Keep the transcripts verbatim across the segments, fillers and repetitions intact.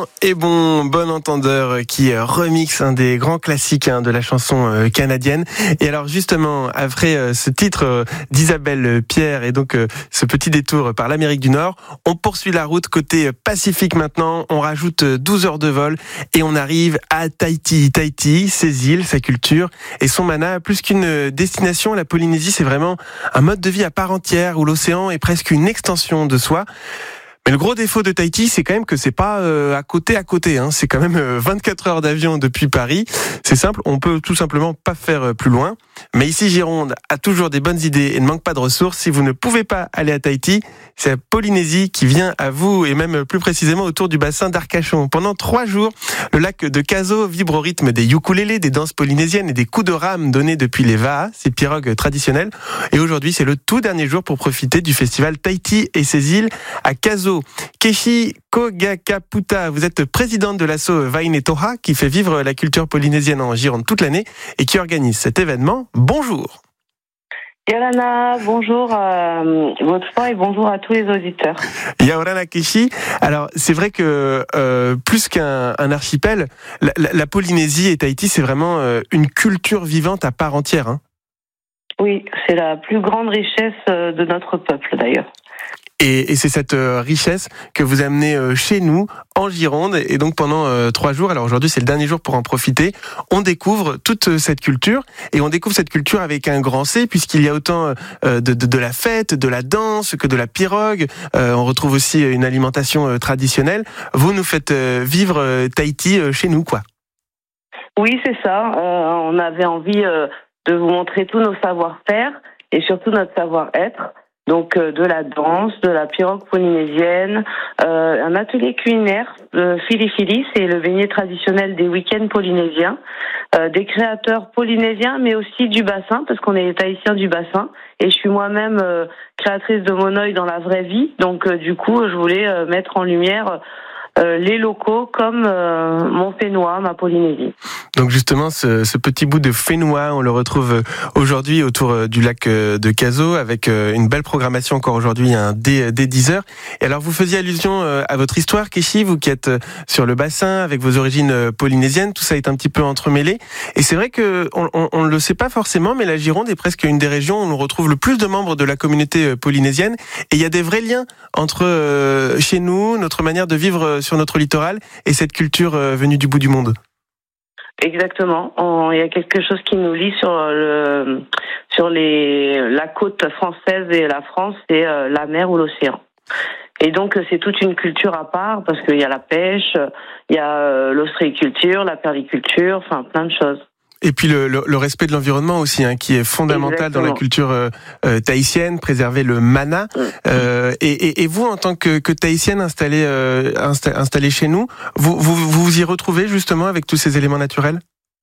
et bon, bon entendeur qui remixe un des grands classiques hein, de la chanson canadienne. Et alors justement, après ce titre d'Isabelle Pierre et donc ce petit détour par l'Amérique du Nord, on poursuit la route côté Pacifique maintenant. On rajoute douze heures de vol et on arrive à Tahiti. Tahiti, ses îles, sa culture et son mana. Plus qu'une destination, la Polynésie, c'est vraiment un mode de vie à part entière où l'océan est presque une extension de soi. Mais le gros défaut de Tahiti, c'est quand même que c'est pas euh, à côté à côté. Hein. C'est quand même euh, vingt-quatre heures d'avion depuis Paris. C'est simple, on peut tout simplement pas faire euh, plus loin. Mais ici, Gironde a toujours des bonnes idées et ne manque pas de ressources. Si vous ne pouvez pas aller à Tahiti, c'est la Polynésie qui vient à vous et même plus précisément autour du bassin d'Arcachon. Pendant trois jours, le lac de Caso vibre au rythme des ukulélés, des danses polynésiennes et des coups de rame donnés depuis les vaas, ces pirogues traditionnelles. Et aujourd'hui, c'est le tout dernier jour pour profiter du festival Tahiti et ses îles à Caso. Keshi Kogakaputa, vous êtes présidente de l'asso Vainetoha qui fait vivre la culture polynésienne en Gironde toute l'année et qui organise cet événement. Bonjour. Yorana, bonjour euh, votre fois et bonjour à tous les auditeurs. Yorana Keshi, alors c'est vrai que euh, plus qu'un un archipel, la, la, la Polynésie et Tahiti c'est vraiment euh, une culture vivante à part entière. Hein. Oui, c'est la plus grande richesse de notre peuple d'ailleurs. Et, et c'est cette euh, richesse que vous amenez euh, chez nous, en Gironde, et donc pendant euh, trois jours, alors aujourd'hui c'est le dernier jour pour en profiter, on découvre toute euh, cette culture, et on découvre cette culture avec un grand C, puisqu'il y a autant euh, de, de, de la fête, de la danse, que de la pirogue, euh, on retrouve aussi une alimentation euh, traditionnelle. Vous nous faites euh, vivre euh, Tahiti euh, chez nous, quoi. Oui, c'est ça, euh, on avait envie euh, de vous montrer tous nos savoir-faire, et surtout notre savoir-être. Donc euh, de la danse, de la pirogue polynésienne, euh, un atelier culinaire, euh, Fili Fili, c'est le beignet traditionnel des week-ends polynésiens, euh, des créateurs polynésiens, mais aussi du bassin, parce qu'on est tahitiens du bassin, et je suis moi-même euh, créatrice de monoï dans la vraie vie, donc euh, du coup je voulais euh, mettre en lumière euh, les locaux comme euh, mon Fénois, ma Polynésie. Donc justement, ce, ce petit bout de Fénois, on le retrouve aujourd'hui autour du lac de Caso avec une belle programmation encore aujourd'hui hein, dès, dès dix heures. Et alors vous faisiez allusion à votre histoire, Keshi, vous qui êtes sur le bassin avec vos origines polynésiennes, tout ça est un petit peu entremêlé. Et c'est vrai que on, on, on le sait pas forcément, mais la Gironde est presque une des régions où on retrouve le plus de membres de la communauté polynésienne. Et il y a des vrais liens entre euh, chez nous, notre manière de vivre sur notre littoral et cette culture euh, venue du bout du monde. Exactement. On, il y a quelque chose qui nous lie sur le, sur les, la côte française et la France, c'est euh, la mer ou l'océan. Et donc c'est toute une culture à part parce qu'il y a la pêche, il y a euh, l'ostréiculture, la perliculture, enfin plein de choses. Et puis le, le, le respect de l'environnement aussi, hein, qui est fondamental Exactement. Dans la culture euh, euh, tahitienne, préserver le mana. Euh, et, et, et vous, en tant que, que tahitienne installée, euh, insta, installée chez nous, vous, vous vous vous y retrouvez justement avec tous ces éléments naturels ?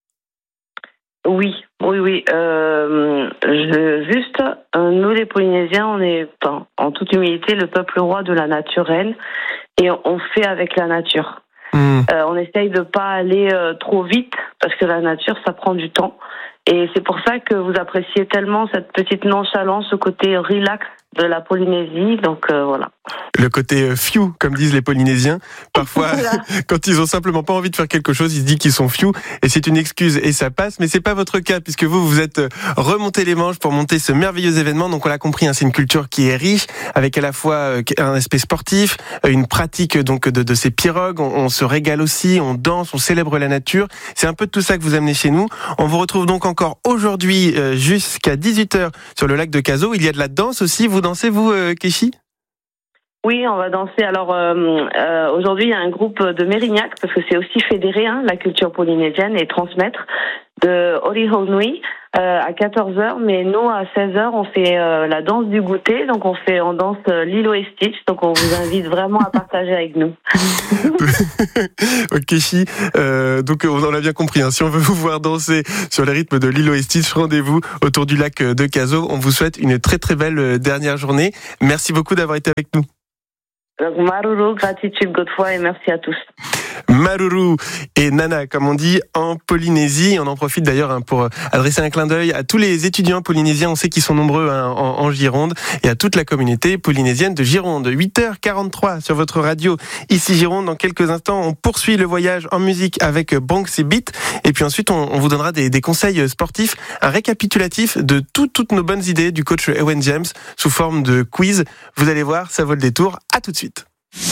Oui, oui, oui. Euh, je, juste, euh, nous les Polynésiens, on est, en, en toute humilité, le peuple roi de la naturelle, et on, on fait avec la nature. Mmh. Euh, on essaye de pas aller euh, trop vite parce que la nature ça prend du temps et c'est pour ça que vous appréciez tellement cette petite nonchalance, ce côté relax de la Polynésie, donc euh, voilà. Le côté euh, few, comme disent les Polynésiens. Parfois, voilà. Quand ils ont simplement pas envie de faire quelque chose, ils se disent qu'ils sont few, et c'est une excuse, et ça passe, mais c'est pas votre cas, puisque vous, vous êtes remonté les manches pour monter ce merveilleux événement, donc on l'a compris, hein, c'est une culture qui est riche, avec à la fois un aspect sportif, une pratique donc de, de ces pirogues, on, on se régale aussi, on danse, on célèbre la nature, c'est un peu de tout ça que vous amenez chez nous. On vous retrouve donc encore aujourd'hui, euh, jusqu'à dix-huit heures, sur le lac de Caso. Il y a de la danse aussi, vous dansez, vous, euh, Keshi ? Oui, on va danser. Alors, euh, euh, aujourd'hui, il y a un groupe de Mérignac, parce que c'est aussi fédérer hein, la culture polynésienne et transmettre, de Orihonui euh, à quatorze heures, mais nous, à seize heures, on fait euh, la danse du goûter, donc on fait, on danse euh, Lilo et Stitch, donc on vous invite vraiment à partager avec nous. Ok, Keshi, euh, donc on en a bien compris, hein, si on veut vous voir danser sur les rythmes de Lilo et Stitch, rendez-vous autour du lac de Caso. On vous souhaite une très très belle dernière journée. Merci beaucoup d'avoir été avec nous. Donc, Maruru, gratitude Godefroy et merci à tous. Maruru et Nana, comme on dit en Polynésie. On en profite d'ailleurs hein, pour adresser un clin d'œil à tous les étudiants polynésiens. On sait qu'ils sont nombreux hein, en, en Gironde et à toute la communauté polynésienne de Gironde. huit heures quarante-trois sur votre radio, ici Gironde. Dans quelques instants, on poursuit le voyage en musique avec Banksy Beat. Et puis ensuite, on, on vous donnera des, des conseils sportifs, un récapitulatif de tout, toutes nos bonnes idées du coach Ewen James sous forme de quiz. Vous allez voir, ça vaut le détour. À tout de suite.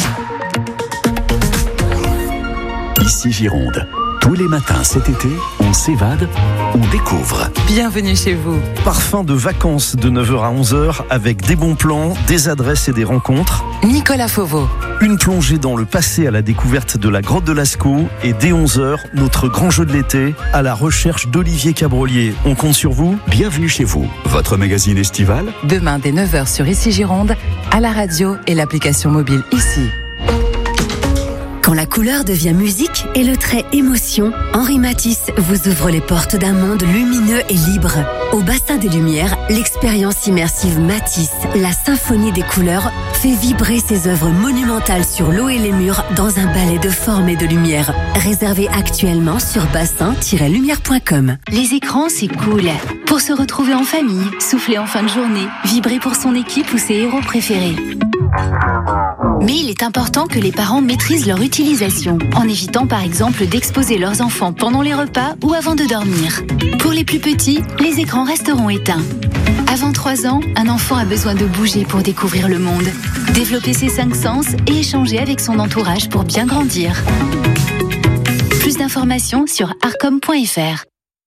Ici Gironde. Tous les matins cet été, on s'évade, on découvre. Bienvenue chez vous. Parfum de vacances de neuf heures à onze heures avec des bons plans, des adresses et des rencontres. Nicolas Fauveau. Une plongée dans le passé à la découverte de la grotte de Lascaux et dès onze heures, notre grand jeu de l'été à la recherche d'Olivier Cabrolier. On compte sur vous. Bienvenue chez vous. Votre magazine estival. Demain dès neuf heures sur Ici Gironde, à la radio et l'application mobile Ici. Quand la couleur devient musique et le trait émotion, Henri Matisse vous ouvre les portes d'un monde lumineux et libre. Au Bassin des Lumières, l'expérience immersive Matisse, la symphonie des couleurs, fait vibrer ses œuvres monumentales sur l'eau et les murs dans un ballet de forme et de lumière. Réservé actuellement sur bassin tiret lumière point com. Les écrans, c'est cool. Pour se retrouver en famille, souffler en fin de journée, vibrer pour son équipe ou ses héros préférés. Mais il est important que les parents maîtrisent leur utilisation, en évitant par exemple d'exposer leurs enfants pendant les repas ou avant de dormir. Pour les plus petits, les écrans resteront éteints. Avant trois ans, un enfant a besoin de bouger pour découvrir le monde, développer ses cinq sens et échanger avec son entourage pour bien grandir. Plus d'informations sur arcom point f r.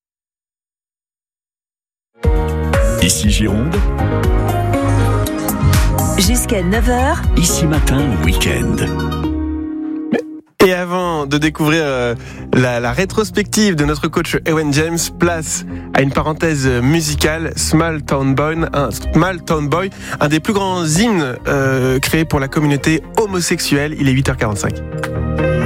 Ici Gironde. Jusqu'à neuf heures. Ici matin, week-end. Et avant de découvrir euh, la, la rétrospective de notre coach Ewen James, place à une parenthèse musicale, Small Town Boy, un, Small Town Boy, un des plus grands hymnes euh, créés pour la communauté homosexuelle. Il est huit heures quarante-cinq.